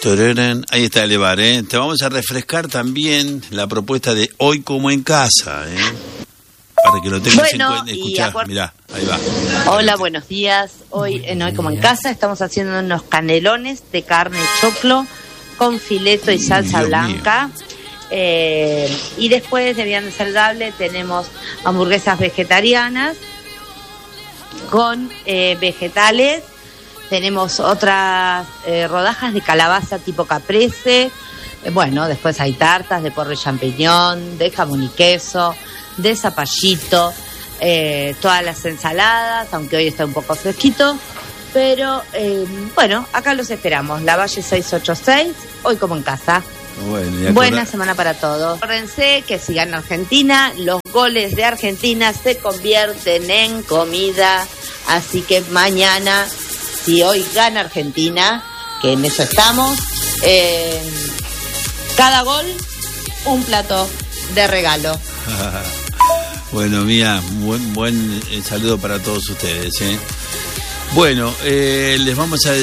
Tararán. Ahí está el bar, ¿eh? Te vamos a refrescar también la propuesta de Hoy Como en Casa, ¿eh? Para que lo tengas en cuenta. Escuchá, mirá, ahí va. Hola, buenos días. Hoy en Hoy Como en Casa estamos haciendo unos canelones de carne y choclo con fileto y salsa blanca. Y después de vianda saludable tenemos hamburguesas vegetarianas con vegetales. Tenemos otras rodajas de calabaza tipo caprese. Bueno, después hay tartas de porro y champiñón, de jamón y queso, de zapallito, todas las ensaladas, aunque hoy está un poco fresquito. Pero bueno, acá los esperamos. Lavalle 686, Hoy Como en Casa. Bueno, buena semana para todos. Acuérdense que si gana Argentina, los goles de Argentina se convierten en comida. Así que mañana, si hoy gana Argentina, que en eso estamos, cada gol, un plato de regalo. Bueno, Mía, buen saludo para todos ustedes, ¿eh? Bueno, les vamos a decir